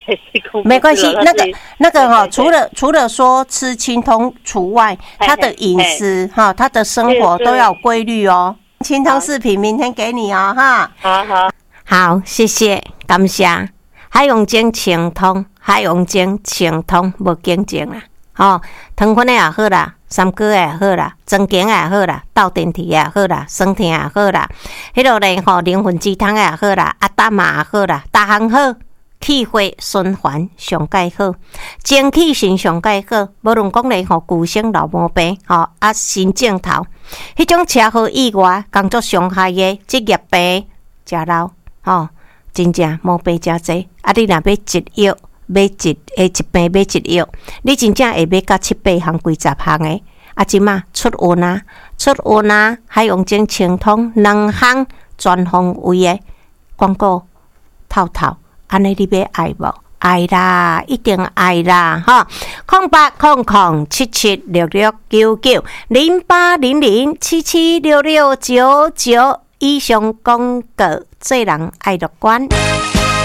没关系，那个哈，除了说吃清通除外，他的饮食哈，他的生活都要有规律哦。清通视频明天给你哦，哈。好，谢谢，感谢。海洋精清通，海洋精清通无竞争啦。糖分的也好啦，三高的也好啦，增强的也好啦，斗电梯的也好啦，酸甜也好啦，迄落咧灵魂鸡汤的也好啦，大麻也好啦，大项好，气血循环上介好，精气神上介好。无论讲咧旧生老毛病新症头，迄种车祸意外、工作伤害的职业病、食老真正毛病真济。你若要一药。买一病买一药，你真正会买到7、8项、几10项的。即马出运啊，海洋精清通2项全方位的广告透，安尼你要爱无？爱啦，一定爱啦！08007766990800776699，以上广告做人爱乐观。